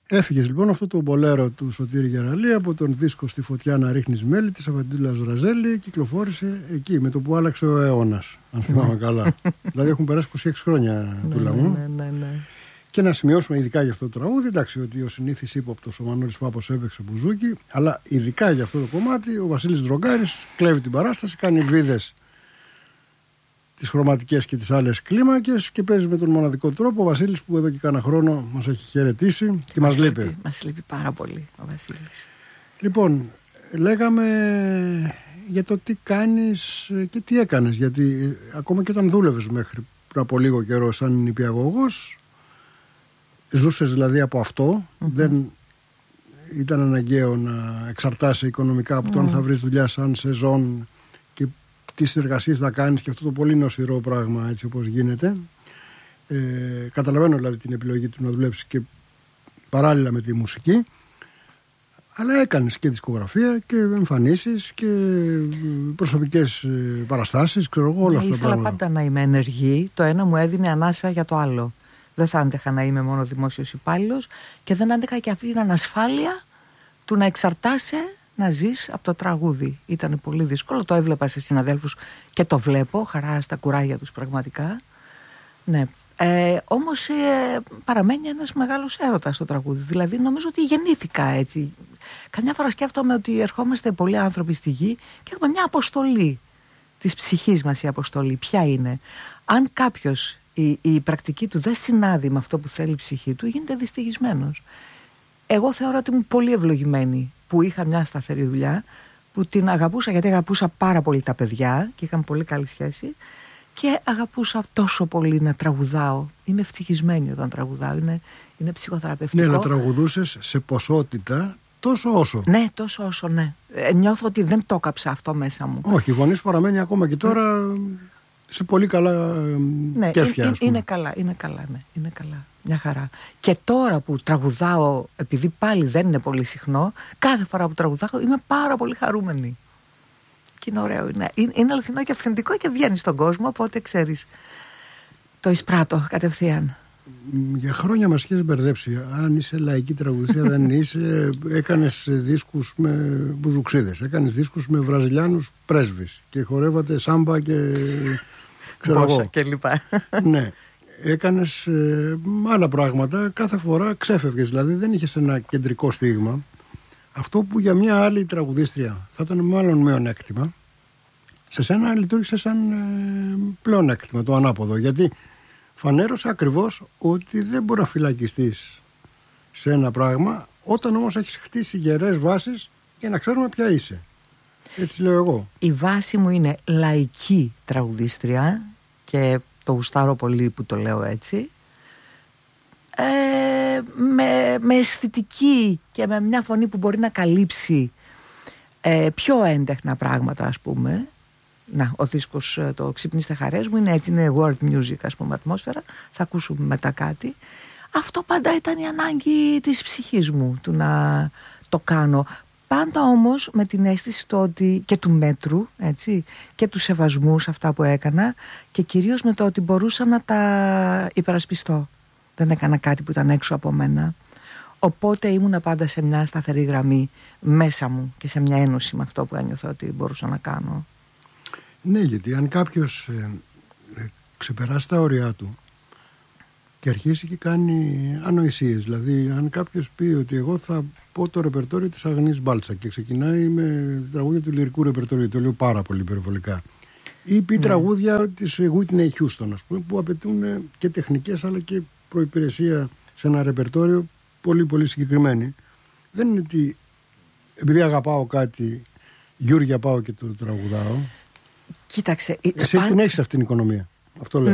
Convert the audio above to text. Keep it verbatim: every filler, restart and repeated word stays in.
Έφυγες λοιπόν αυτό το μπολέρο του Σωτήρη Γεραλή από τον δίσκο «Στη φωτιά να ρίχνεις μέλι» της Αβαντήλα Ζουραζέλη, κυκλοφόρησε εκεί με το που άλλαξε ο αιώνας, αν θυμάμαι καλά. Δηλαδή έχουν περάσει είκοσι έξι χρόνια του λαού. Ναι, ναι, ναι. Και να σημειώσουμε ειδικά για αυτό το τραγούδι, εντάξει, ότι ο συνήθις ύποπτος ο Μανώλης Πάπος έπαιξε μπουζούκι, αλλά ειδικά για αυτό το κομμάτι ο Βασίλης Δρογκάρης κλέβει την παράσταση, κάνει βίδες τις χρωματικές και τις άλλες κλίμακες και παίζει με τον μοναδικό τρόπο. Ο Βασίλης που εδώ και κάνα χρόνο μας έχει χαιρετήσει και, και μας, μας λείπει. λείπει. Μας λείπει πάρα πολύ ο Βασίλης. Λοιπόν, λέγαμε για το τι κάνεις και τι έκανες, γιατί ακόμα και όταν δούλευες μέχρι πριν από λίγο καιρό σαν νηπιαγωγός, ζούσες δηλαδή από αυτό, mm-hmm. δεν ήταν αναγκαίο να εξαρτάσαι οικονομικά από το mm. αν θα βρεις δουλειά σαν σεζόν και τι συνεργασίες θα κάνεις και αυτό το πολύ νοσηρό πράγμα έτσι όπως γίνεται. Ε, καταλαβαίνω δηλαδή την επιλογή του να δουλέψεις και παράλληλα με τη μουσική, αλλά έκανες και δισκογραφία και εμφανίσεις και προσωπικές παραστάσεις, ξέρω εγώ, όλα αυτά τα πράγματα. Ήθελα πάντα να είμαι ενεργή, το ένα μου έδινε ανάσα για το άλλο. Δεν θα άντεχα να είμαι μόνο δημόσιος υπάλληλος και δεν άντεχα και αυτή την ανασφάλεια του να εξαρτάσαι να ζεις από το τραγούδι. Ήταν πολύ δύσκολο, το έβλεπα σε συναδέλφους και το βλέπω, χαρά στα κουράγια τους πραγματικά. Ναι. Ε, όμως ε, παραμένει ένας μεγάλος έρωτας στο τραγούδι. Δηλαδή νομίζω ότι γεννήθηκα έτσι. Καμιά φορά σκέφτομαι ότι ερχόμαστε πολλοί άνθρωποι στη γη και έχουμε μια αποστολή της ψυχής μας. Η αποστολή ποια είναι? Αν κάποιος η, η πρακτική του δεν συνάδει με αυτό που θέλει η ψυχή του, γίνεται δυστυχισμένος. Εγώ θεωρώ ότι ήμουν πολύ ευλογημένη που είχα μια σταθερή δουλειά, που την αγαπούσα γιατί αγαπούσα πάρα πολύ τα παιδιά και είχαμε πολύ καλή σχέση και αγαπούσα τόσο πολύ να τραγουδάω. Είμαι ευτυχισμένη όταν τραγουδάω, είναι, είναι ψυχοθεραπευτικό. Ναι, αλλά τραγουδούσες σε ποσότητα τόσο όσο. Ναι, τόσο όσο, ναι. Ε, νιώθω ότι δεν το έκαψα αυτό μέσα μου. Όχι, η φωνή σου παραμένει ακόμα και τώρα σε πολύ καλά ναι, κέφια, είναι, ας πούμε. είναι καλά, είναι καλά, ναι, είναι καλά. Μια χαρά. Και τώρα που τραγουδάω, επειδή πάλι δεν είναι πολύ συχνό, κάθε φορά που τραγουδάω είμαι πάρα πολύ χαρούμενη. Και είναι ωραίο. Είναι, είναι αληθινό και αυθεντικό και βγαίνει στον κόσμο, οπότε ξέρεις. Το εισπράττω κατευθείαν. Για χρόνια μας είχες μπερδέψει. Αν είσαι λαϊκή τραγουδιστή, δεν είσαι. Έκανες δίσκους με μπουζουξίδες. Έκανες δίσκους με βραζιλιάνους πρέσβεις. Και χορεύατε σάμπα και. Ξέρω Μπόσα εγώ. Και λοιπά. Ναι. Έκανες ε, άλλα πράγματα. Κάθε φορά ξέφευγες. Δηλαδή δεν είχες ένα κεντρικό στίγμα. Αυτό που για μια άλλη τραγουδίστρια θα ήταν μάλλον μειονέκτημα, σε σένα λειτουργήσε σαν ε, πλεονέκτημα, το ανάποδο. Γιατί φανέρωσε ακριβώς ότι δεν μπορεί να φυλακιστείς σε ένα πράγμα, όταν όμως έχεις χτίσει γερές βάσεις για να ξέρουμε ποια είσαι. Έτσι λέω εγώ. Η βάση μου είναι λαϊκή τραγουδίστρια και το γουστάρω πολύ που το λέω έτσι. Ε, με, με αισθητική και με μια φωνή που μπορεί να καλύψει ε, πιο έντεχνα πράγματα, ας πούμε. Να, ο δίσκος το «Ξυπνήστε χαρές μου» είναι έτσι, είναι world music, ας πούμε, ατμόσφαιρα. Θα ακούσουμε μετά κάτι. Αυτό πάντα ήταν η ανάγκη της ψυχής μου του να το κάνω. Πάντα όμως με την αίσθηση το ότι, και του μέτρου, έτσι, και του σεβασμού σε αυτά που έκανα και κυρίως με το ότι μπορούσα να τα υπερασπιστώ. Δεν έκανα κάτι που ήταν έξω από μένα. Οπότε ήμουνα πάντα σε μια σταθερή γραμμή μέσα μου και σε μια ένωση με αυτό που ένιωθα ότι μπορούσα να κάνω. Ναι, γιατί αν κάποιος ε, ε, ξεπεράσει τα όρια του και αρχίσει και κάνει ανοησίες, δηλαδή αν κάποιος πει ότι εγώ θα πω το ρεπερτόριο της Αγνής Μπάλτσα και ξεκινάει με τραγούδια του λυρικού ρεπερτόριου, το λέω πάρα πολύ υπερβολικά, ή πει ναι. τραγούδια της Whitney Houston, ας πούμε, που απαιτούν και τεχνικές αλλά και προϋπηρεσία σε ένα ρεπερτόριο πολύ πολύ συγκεκριμένη. Δεν είναι ότι επειδή αγαπάω κάτι Γιούρια πάω και το τραγουδάω. Κοίταξε, εσύ σπάν... την έχεις αυτήν την οικονομία. Αυτό λέω.